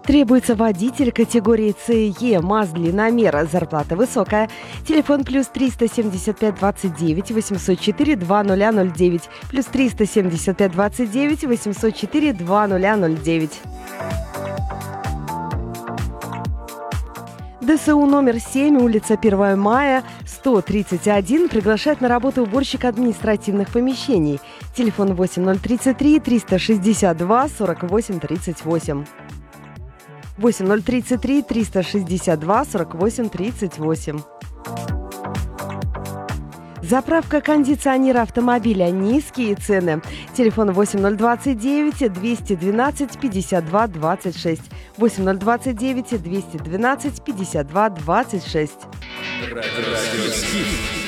Требуется водитель категории ЦЕ, МАЗ длинномер, зарплата высокая. Телефон плюс 375 29 804 2009, плюс 375 29 804 2009. ДСУ номер 7, улица 1 мая, 131, приглашает на работу уборщика административных помещений. Телефон 8033 362 48 38. 8033 362 48 38. Заправка кондиционера автомобиля. Низкие цены. Телефон 8029 212 52 26. 8029 212 52 26. Радио